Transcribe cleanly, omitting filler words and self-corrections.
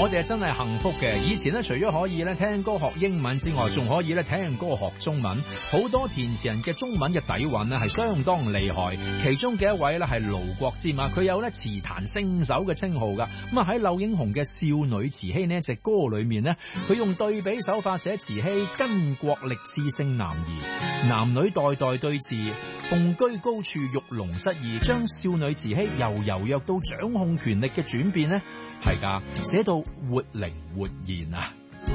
我哋真係幸福嘅。以前咧，除咗可以咧聽歌學英文之外，仲可以咧聽歌學中文。好多填詞人嘅中文嘅底蘊咧係相當厲害。其中嘅一位咧係盧國沾啊，佢有咧詞壇聖手嘅稱號噶。咁啊喺柳英雄嘅《少女慈禧》呢一隻歌裏面呢，佢用對比手法寫慈禧巾幗力刺勝男兒，男女代代對峙，鳳居高處玉龍失意，將少女慈禧由柔弱到掌控權力嘅轉變呢，係噶寫到活靈活現啊！